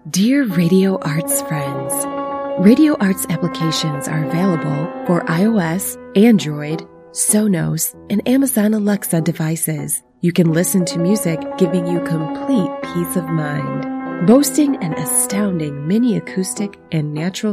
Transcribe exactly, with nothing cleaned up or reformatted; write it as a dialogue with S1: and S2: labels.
S1: Dear Radio Arts friends, Radio Arts applications are available for iOS, Android, Sonos, and Amazon Alexa devices. You can listen to music giving you complete peace of mind. Boasting an astounding mini acoustic and natural